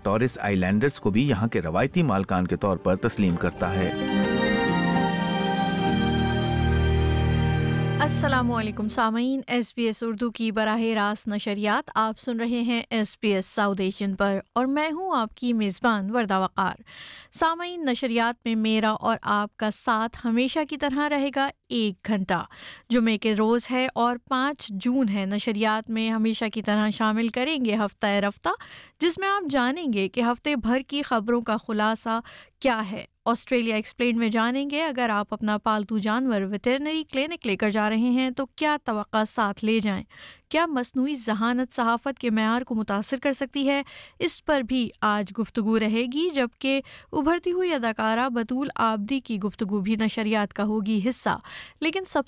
Taurus Islanders को भी यहाँ के रवायती मालकान के तौर पर तस्लीम करता है। अस्सलामुअलैकुम सामीन, SBS उर्दू की बराह रास्त नशरियात आप सुन रहे हैं SBS साउथ एशियन पर और मैं हूं आपकी मेज़बान वरदा वक़ार। सामीन, नशरियात में मेरा और आपका साथ हमेशा की तरह रहेगा 1 घंटा। जुमे के रोज़ है और 5 जून है। नशरियात में हमेशा की तरह शामिल करेंगे हफ्ता रफ्ता, जिसमें आप जानेंगे कि हफ्ते भर की खबरों का खुलासा क्या है। ऑस्ट्रेलिया एक्सप्लेन में जानेंगे, अगर आप अपना पालतू जानवर वेटरनरी क्लिनिक लेकर जा रहे हैं तो क्या तवक्का साथ ले जाएं। क्या मसनूई जहानत सहाफ़त के मेयार को मुतासर कर सकती है, इस पर भी आज गुफ्तगू रहेगी। जबकि उभरती हुई अदाकारा बतूल आबदी की गुफ्तगू भी नशरियात का होगी हिस्सा। लेकिन सबसे